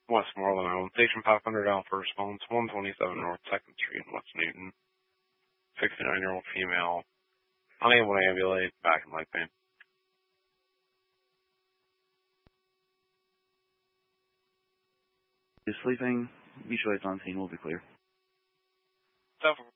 Westmoreland Island. Station 500 Alpha response, 127 North 2nd Street in West Newton. 69-year-old female, unable to ambulate, back in leg pain. Is sleeping. Be sure it's on scene. Will be clear. So